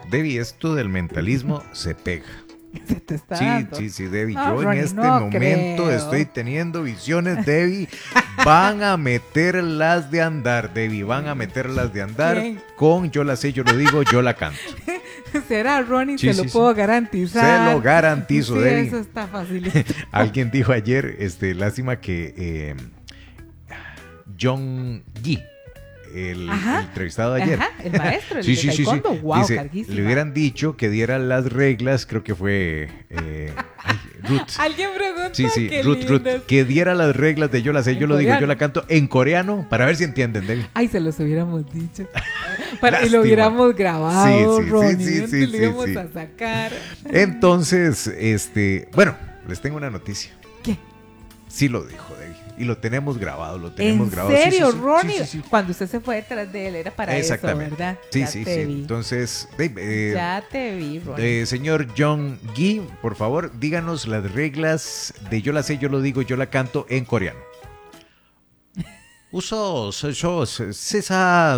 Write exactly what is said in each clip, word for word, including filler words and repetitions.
Debbie, esto del mentalismo se pega. Se te está Sí, dando. sí, sí, Debbie. No, Yo en Ronnie, este no momento creo. estoy teniendo visiones, Debbie. Van a meterlas de andar, Debbie. Van a meterlas de andar ¿Quién? con Yo la sé, yo lo digo, yo la canto. Será, Ronnie, Sí, se sí, lo sí. puedo garantizar. Se lo garantizo, sí, Debbie. Eso está fácil. Alguien dijo ayer, este, lástima que eh, John Gee, el, Ajá. el entrevistado de ayer. Ajá, el maestro, el Sí, de sí, sí, sí. taekwondo. Wow, Dice, carguísima. le hubieran dicho que diera las reglas, creo que fue eh, ay, Ruth. Alguien pregunta. Sí, sí, qué Ruth, Ruth, lindas. que diera las reglas de yo la sé, En yo lo digo, coreano. yo la canto en coreano, para ver si entienden, Debbie. Ay, se los hubiéramos dicho. Para, y Lástima. lo hubiéramos grabado, Sí, sí, sí, Ronnie. sí, sí, Antes lo sí, íbamos sí. a sacar. Entonces, este, bueno, les tengo una noticia. ¿Qué? Sí lo dijo, Debbie. Y lo tenemos grabado, lo tenemos ¿En grabado. Sí, serio, sí, sí, Ronnie? sí, sí, sí. Cuando usted se fue detrás de él era para eso, Exactamente. ¿verdad? Sí, Ya sí, te sí. vi. Entonces, Dave, eh, Ya te vi, Ronnie. eh, señor John Gee, por favor, díganos las reglas de Yo la sé, yo lo digo, yo la canto en coreano. Uso, yo, César,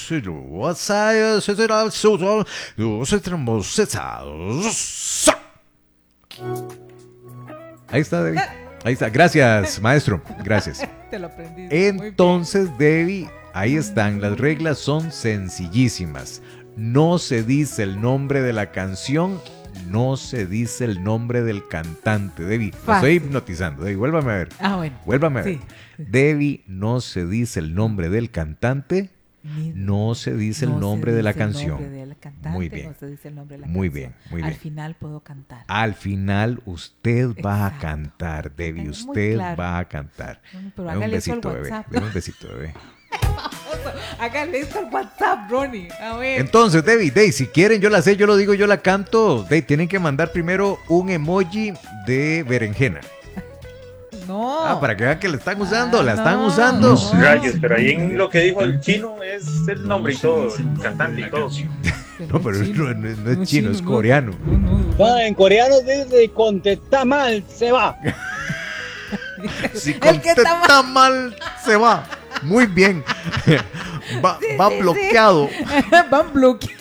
ahí está, Debbie. Ahí está. Gracias, maestro. Gracias. Te lo aprendiste. muy bien. Entonces, Debbie, ahí están. Las reglas son sencillísimas. No se dice el nombre de la canción, no se dice el nombre del cantante. Debbie, lo estoy Fácil. hipnotizando. Debbie, vuélvame a ver. Ah, bueno. Vuélvame a ver. Sí. Debbie, no se dice el nombre del cantante, Ni- no se dice no el se nombre de la dice el canción. nombre del cantante, Muy bien. No se dice el nombre de la Muy canción. bien, muy Al bien. final puedo cantar. Al final usted va a Exacto. cantar, Debbie, Tengo muy usted claro. va a cantar. No, pero Deme un hágale eso al besito, bebé. WhatsApp. Deme un besito, bebé. Hágale esto al WhatsApp, Ronnie. A ver. Entonces, Debbie, Debbie, si quieren, yo la sé, yo lo digo, yo la canto. Debbie, tienen que mandar primero un emoji de berenjena. No. Ah, para que vean que la están usando, Ah, la están no. usando. Los rayos, pero ahí en lo que dijo el chino es el nombre y todo, el cantante y todo. No, pero no, no- no es chino, es coreano. No, no, no. Va, en coreano dice contesta mal, se va. Si El que está contesta mal, se va. Muy bien. Va, Sí, va sí, sí. bloqueado. Van bloqueados.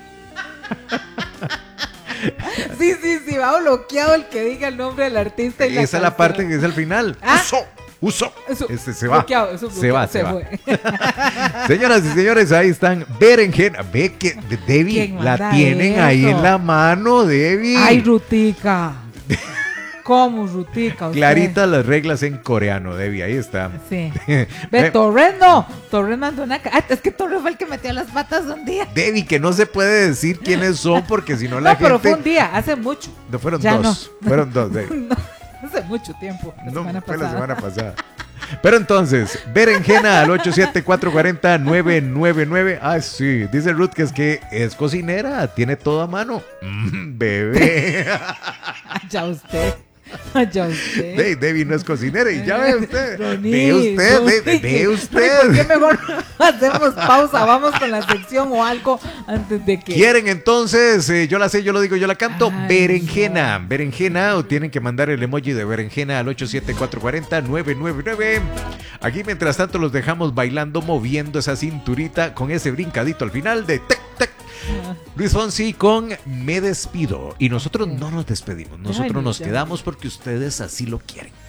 Sí, sí, sí, va bloqueado el que diga el nombre del artista y la Esa es la canción. parte que es al final. Ah. Uso, uso. Eso, Este se va. bloqueado, eso Se va, bloqueado, se va. fue. Señoras y señores, ahí están. Berenjena. Ve que Debbie ¿Quién la manda tienen ahí eso? en la mano, Debbie. Ay, Rutica. ¿Cómo, Rutica? usted? Clarita las reglas en coreano, Debbie. Ahí está. Sí. Ve- Ve, Torres no. Torres mandó una. ca- Ah, es que Torres fue el que metió las patas un día. Debbie, que no se puede decir quiénes son porque si no la No, pero gente. fue un día, hace mucho. No, fueron Ya dos. Fueron dos, Debbie. No, hace mucho tiempo. La No, semana fue pasada. la semana pasada. Pero entonces, berenjena al ocho siete cuatro cuatro cero nueve nueve nueve. Ah, sí, dice Ruth que es que es cocinera, tiene todo a mano. Mm, bebé. Ya usted. Ya usted. De- Debbie no es cocinera y ya ve usted. Ronnie, Ve usted, Ronnie, ve, ve ¿Por qué usted. mejor hacemos pausa? Vamos con la sección o algo antes de que. ¿Quieren entonces? eh, yo la sé, yo lo digo, yo la canto. Ay, berenjena. no. Berenjena. O tienen que mandar el emoji de berenjena al ocho siete cuatro cuatro cero nueve nueve nueve. Aquí mientras tanto los dejamos bailando, moviendo esa cinturita con ese brincadito al final de tec, tec. Ah, Luis Fonsi con Me Despido. Y nosotros no nos despedimos. Nosotros Ay, nos ya. quedamos porque ustedes así lo quieren.